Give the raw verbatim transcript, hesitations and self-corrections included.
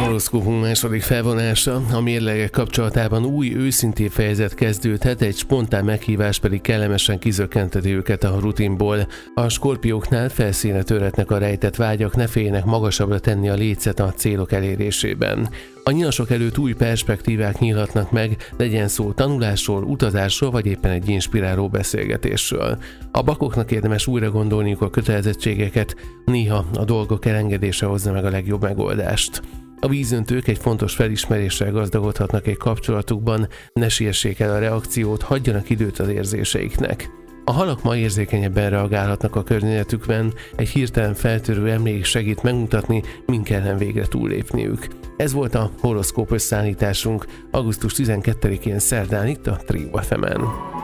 Horoszkópunk második felvonása, a mérlegek kapcsolatában új, őszintén fejezet kezdődhet, egy spontán meghívás pedig kellemesen kizökkenteti őket a rutinból. A skorpióknál felszínre töretnek a rejtett vágyak, ne féljenek magasabbra tenni a lécet a célok elérésében. A nyilasok előtt új perspektívák nyílhatnak meg, legyen szó tanulásról, utazásról vagy éppen egy inspiráló beszélgetésről. A bakoknak érdemes újra gondolniuk a kötelezettségeket, néha a dolgok elengedése hozza meg a legjobb megoldást. A vízöntők egy fontos felismeréssel gazdagodhatnak egy kapcsolatukban, ne siessék el a reakciót, hagyjanak időt az érzéseiknek. A halak ma érzékenyebben reagálhatnak a környezetükben, egy hirtelen feltörő emlék segít megmutatni, min kellene végre túllépniük. Ez volt a horoszkóp összeállításunk augusztus tizenkettedikén szerdán itt a Trio ef emen.